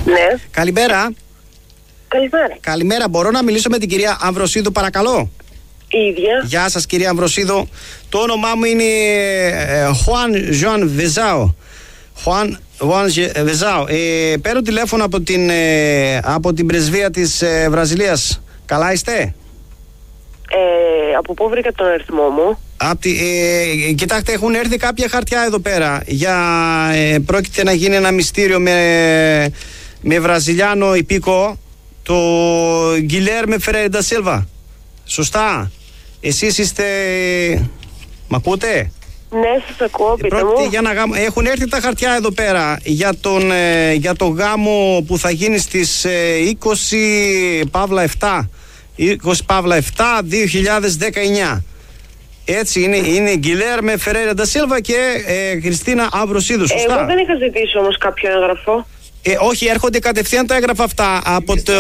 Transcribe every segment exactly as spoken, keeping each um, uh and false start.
Ναι. Καλημέρα. Καλημέρα. Καλημέρα. Μπορώ να μιλήσω με την κυρία Αμβροσίδου, παρακαλώ? Η ίδια. Γεια σας, κυρία Αμβροσίδου. Το όνομά μου είναι Juan Joan Vezao. Juan Juan Vezao. Ε, παίρνω τηλέφωνο από την, ε, από την πρεσβεία της ε, Βραζιλίας. Καλά είστε? Ε, από πού βρήκα τον αριθμό μου? Απ' τη, ε, κοιτάξτε, έχουν έρθει κάποια χαρτιά εδώ πέρα. Για, ε, πρόκειται να γίνει ένα μυστήριο με, με Βραζιλιάνο υπήκο, το Γκιλέρμε Φερέιρα ντα Σίλβα. Σωστά? Εσείς είστε... Μ' ακούτε? Ναι, σας ακούω, πείτε μου. Για ένα γάμο. Έχουν έρθει τα χαρτιά εδώ πέρα για τον, ε, για το γάμο που θα γίνει στις ε, είκοσι Παύλα επτά είκοσι Παύλα επτά δύο χιλιάδες δεκαεννιά. Έτσι είναι, είναι Γκιλέρμε Φερέιρα ντα Σίλβα και ε, Χριστίνα Αμβροσίδου. Σωστά? Εγώ δεν είχα ζητήσει όμως κάποιο έγγραφο. Ε, όχι, έρχονται κατευθείαν τα έγγραφα αυτά από το...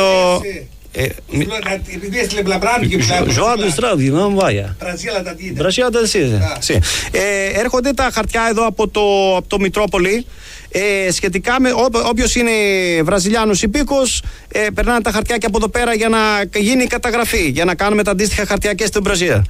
João do Estrade, não vai. Brasília da Cia. Έρχονται τα χαρτιά εδώ από το, από το Μητρόπολη. Ε, σχετικά με όποιος είναι Βραζιλιάνος υπήκος, ε, περνάνε τα χαρτιά και από εδώ πέρα για να γίνει η καταγραφή, για να κάνουμε τα αντίστοιχα χαρτιά και στην Βραζιλία.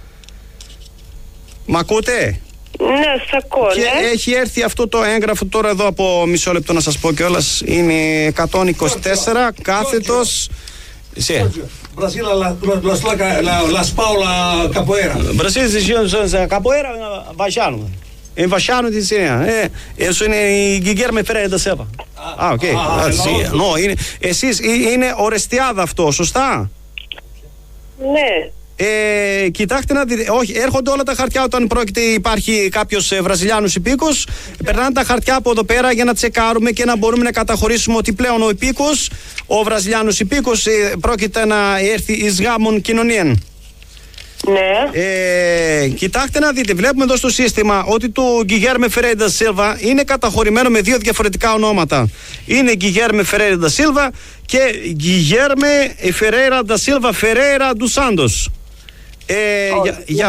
Μ' ακούτε? Ναι, σας ακούω, και ναι. έχει έρθει αυτό το έγγραφο τώρα εδώ από μισό λεπτό να σας πω κιόλας. Είναι εκατόν είκοσι τέσσερα κάθετος. Sì. Brasile la, la, la, la, la Spaula Capoeira. Brasile si Capoeira Βασιάνου. Είναι Βασιάνου τη Συρία. Eso είναι η Γκιλέρμε Φερέιρα ντα Σίλβα. Α, οκ. Εσείς είναι Ορεστιάδα αυτό, σωστά? Ναι. Ε, κοιτάξτε να δείτε, όχι, έρχονται όλα τα χαρτιά όταν πρόκειται, υπάρχει κάποιος ε, Βραζιλιάνος υπήκος. Περνάνε τα χαρτιά από εδώ πέρα για να τσεκάρουμε και να μπορούμε να καταχωρήσουμε ότι πλέον ο υπήκος, ο Βραζιλιάνος υπήκος, ε, πρόκειται να έρθει εις γάμον κοινωνίαν. Ναι. Ε, κοιτάξτε να δείτε, βλέπουμε εδώ στο σύστημα ότι το Γκιλέρμε Φερέιρα ντα Σίλβα είναι καταχωρημένο με δύο διαφορετικά ονόματα. Είναι Γκιλέρμε Φερέιρα ντα Σίλβα και Γκιλέρμε Φερέιρα ντα Σίλβα Φερέιρα ντου Σάντος. Ε, για, για